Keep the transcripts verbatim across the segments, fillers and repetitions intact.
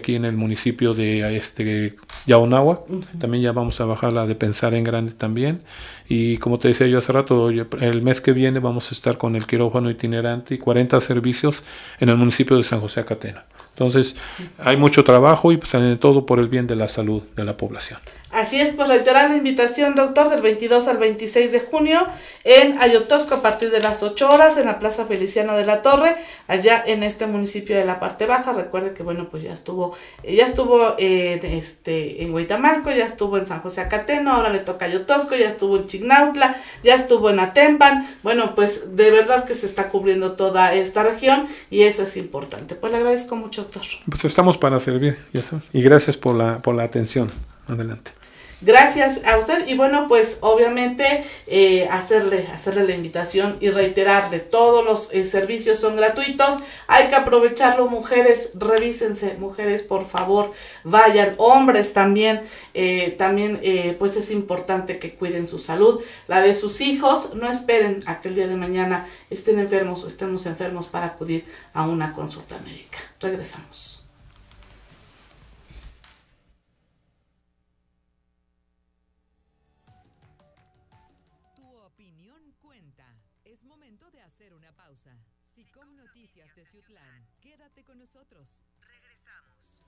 aquí en el municipio de este Yaunahua. Uh-huh. También ya vamos a bajar la de Pensar en Grande también. Y como te decía yo hace rato, el mes que viene vamos a estar con el quirófano itinerante y cuarenta servicios en el municipio de San José Acatena. Entonces, hay mucho trabajo y pues en todo por el bien de la salud de la población. Así es, pues reiterar la invitación, doctor, del veintidós al veintiséis de junio en Ayotosco a partir de las ocho horas en la Plaza Feliciano de la Torre, allá en este municipio de la parte baja. Recuerde que, bueno, pues ya estuvo, ya estuvo eh, este, en Huitamalco, ya estuvo en San José Acateno, ahora le toca Ayotosco, ya estuvo en Chignautla, ya estuvo en Atempan. Bueno, pues de verdad que se está cubriendo toda esta región y eso es importante. Pues le agradezco mucho, doctor. Pues estamos para servir, ya sabes. Y gracias por la, por la atención. Adelante. Gracias a usted y bueno, pues obviamente eh, hacerle, hacerle la invitación y reiterarle, todos los eh, servicios son gratuitos, hay que aprovecharlo, mujeres, revísense, mujeres por favor, vayan, hombres también, eh, también eh, pues es importante que cuiden su salud, la de sus hijos, no esperen a que el día de mañana estén enfermos o estemos enfermos para acudir a una consulta médica. Regresamos. Sicom Noticias Teciutlán. Quédate con nosotros. Regresamos.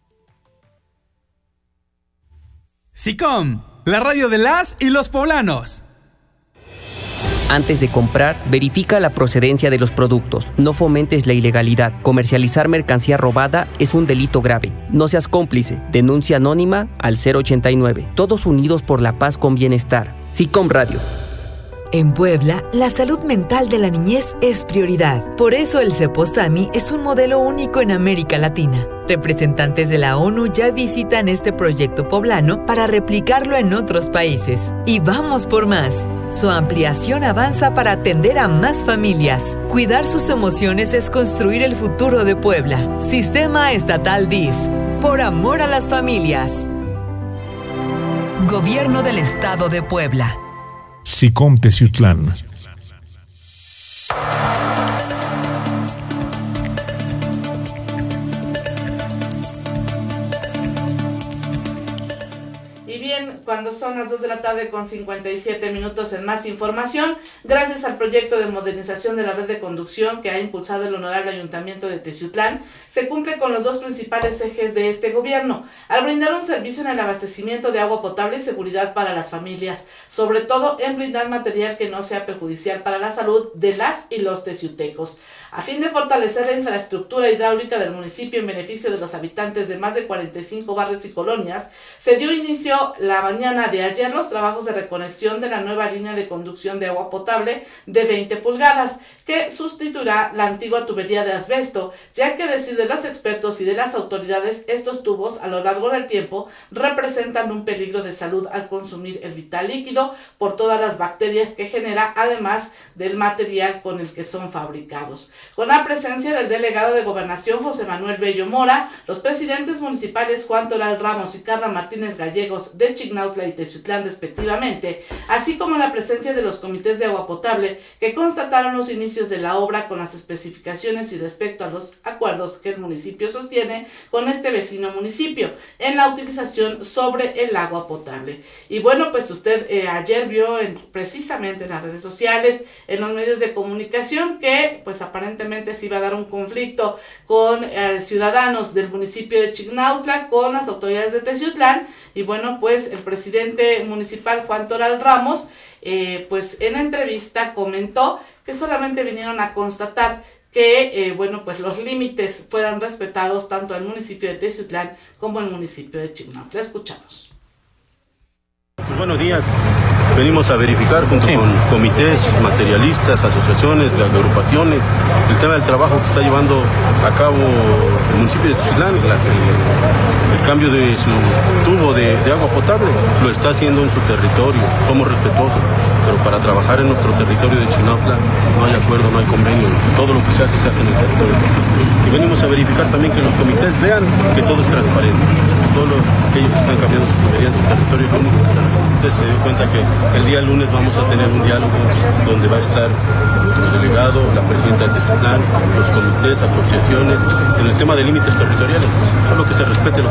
Sicom, la radio de las y los poblanos. Antes de comprar, verifica la procedencia de los productos. No fomentes la ilegalidad. Comercializar mercancía robada es un delito grave. No seas cómplice. Denuncia anónima al cero ochenta y nueve. Todos unidos por la paz con bienestar. Sicom Radio. En Puebla, la salud mental de la niñez es prioridad. Por eso el Ceposami es un modelo único en América Latina. Representantes de la ONU ya visitan este proyecto poblano para replicarlo en otros países. Y vamos por más. Su ampliación avanza para atender a más familias. Cuidar sus emociones es construir el futuro de Puebla. Sistema Estatal D I F. Por amor a las familias. Gobierno del Estado de Puebla. Sicom Teciutlán. Y bien, cuando son las dos de la tarde con cincuenta y siete minutos en más información, gracias al proyecto de modernización de la red de conducción que ha impulsado el honorable Ayuntamiento de Teciutlán, se cumple con los dos principales ejes de este gobierno, al brindar un servicio en el abastecimiento de agua potable y seguridad para las familias, sobre todo en brindar material que no sea perjudicial para la salud de las y los teciutecos. A fin de fortalecer la infraestructura hidráulica del municipio en beneficio de los habitantes de más de cuarenta y cinco barrios y colonias, se dio inicio la mañana de ayer los trabajos de reconexión de la nueva línea de conducción de agua potable de veinte pulgadas, que sustituirá la antigua tubería de asbesto, ya que a decir de los expertos y de las autoridades, estos tubos a lo largo del tiempo representan un peligro de salud al consumir el vital líquido por todas las bacterias que genera, además del material con el que son fabricados. Con la presencia del delegado de Gobernación José Manuel Bello Mora, los presidentes municipales Juan Toral Ramos y Carla Martínez Gallegos de Chignautla y Teciutlán respectivamente, así como la presencia de los comités de agua potable que constataron los inicios de la obra con las especificaciones y respecto a los acuerdos que el municipio sostiene con este vecino municipio en la utilización sobre el agua potable. Y bueno, pues usted eh, ayer vio en, precisamente en las redes sociales, en los medios de comunicación, que pues aparentemente se iba a dar un conflicto con eh, ciudadanos del municipio de Chignautla con las autoridades de Teciutlán. Y bueno, pues el presidente municipal Juan Toral Ramos, eh, pues en entrevista comentó que solamente vinieron a constatar que, eh, bueno, pues los límites fueran respetados tanto en el municipio de Teciutlán como en el municipio de Chignautla. Escuchamos. Pues buenos días. Venimos a verificar junto sí. con comités, materialistas, asociaciones, agrupaciones, el tema del trabajo que está llevando a cabo el municipio de Teciutlán, la, el, el cambio de su tubo de, de agua potable, lo está haciendo en su territorio, somos respetuosos, pero para trabajar en nuestro territorio de Chignautla no hay acuerdo, no hay convenio, todo lo que se hace se hace en el territorio. Y venimos a verificar también que los comités vean que todo es transparente, solo ellos están cambiando su tubería en su territorio, es lo único que están haciendo. Entonces se dio cuenta que el día lunes vamos a tener un diálogo donde va a estar nuestro delegado, la presidenta de Teciutlán, los comités, asociaciones, en el tema de límites territoriales, solo que se respete lo